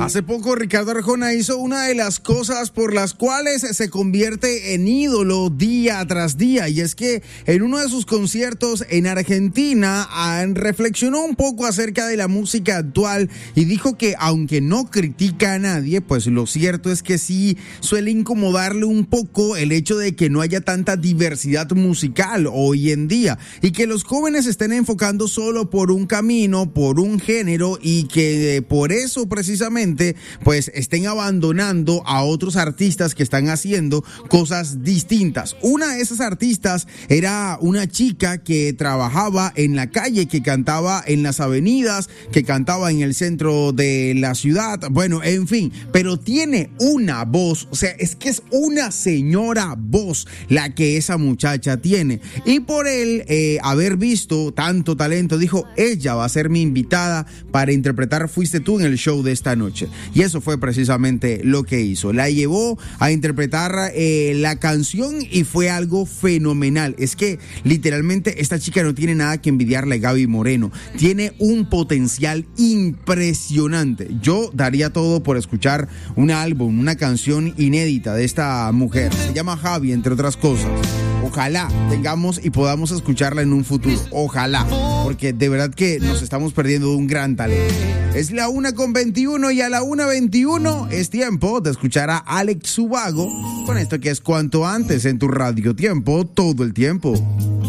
Hace poco Ricardo Arjona hizo una de las cosas por las cuales se convierte en ídolo día tras día, y es que en uno de sus conciertos en Argentina reflexionó un poco acerca de la música actual y dijo que aunque no critica a nadie, pues lo cierto es que sí suele incomodarle un poco el hecho de que no haya tanta diversidad musical hoy en día y que los jóvenes estén enfocando solo por un camino, por un género, y que por eso precisamente pues estén abandonando a otros artistas que están haciendo cosas distintas. Una de esas artistas era una chica que trabajaba en la calle, que cantaba en las avenidas, que cantaba en el centro de la ciudad, bueno, en fin, pero tiene una voz, o sea, es que es una señora voz la que esa muchacha tiene, y por él haber visto tanto talento, dijo, ella va a ser mi invitada para interpretar Fuiste Tú en el show de esta noche. Y eso fue precisamente lo que hizo. La llevó a interpretar la canción y fue algo fenomenal. Es que literalmente esta chica no tiene nada que envidiarle a Gaby Moreno. Tiene un potencial impresionante. Yo daría todo por escuchar un álbum, una canción inédita de esta mujer. Se llama Javi, entre otras cosas. Ojalá tengamos y podamos escucharla en un futuro. Ojalá, porque de verdad que nos estamos perdiendo de un gran talento. Es la 1:21 y a la 1:21 es tiempo de escuchar a Alex Ubago con esto que es Cuanto Antes en tu Radio Tiempo, todo el tiempo.